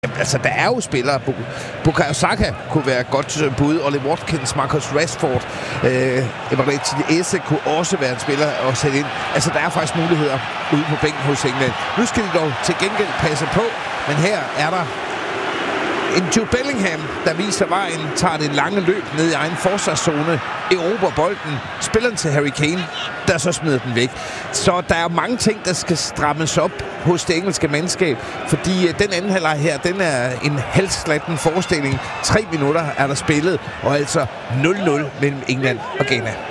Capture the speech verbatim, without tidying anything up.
Jamen, altså, der er jo spillere. Bukayo Saka kunne være et godt bud. Ollie Watkins, Marcus Rashford, øh, Eberechi Eze kunne også være en spiller at sætte ind. Altså, der er faktisk muligheder ude på bænken hos England. Nu skal de dog til gengæld passe på, men her er der en Jude Bellingham, der viser vejen, tager det lange løb ned i egen forsvarszone, erobrer bolden, spiller den til Harry Kane, der så smider den væk. Så der er mange ting, der skal strammes op hos det engelske mandskab, fordi uh, den anden halvleg her, den er en halvslatten forestilling. Tre minutter er der spillet, og altså nul nul mellem England og Ghana.